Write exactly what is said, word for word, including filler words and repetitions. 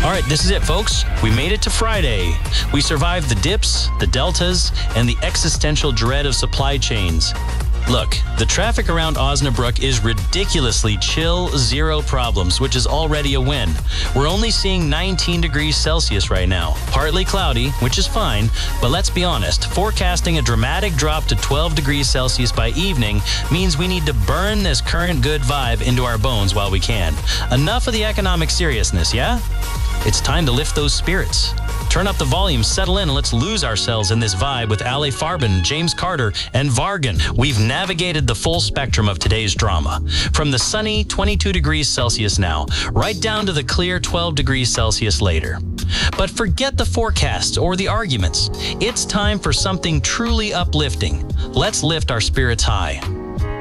All right, this is it, folks. We made it to Friday. We survived the dips, the deltas, and the existential dread of supply chains. Look, the traffic around Osnabrück is ridiculously chill, zero problems, which is already a win. We're only seeing nineteen degrees Celsius right now. Partly cloudy, which is fine, but let's be honest, forecasting a dramatic drop to twelve degrees Celsius by evening means we need to burn this current good vibe into our bones while we can. Enough of the economic seriousness, yeah? It's time to lift those spirits. Turn up the volume, settle in, and let's lose ourselves in this vibe with Ale Farben, James Carter, and Vargan. We've navigated the full spectrum of today's drama. From the sunny twenty-two degrees Celsius now, right down to the clear twelve degrees Celsius later. But forget the forecasts or the arguments. It's time for something truly uplifting. Let's lift our spirits high.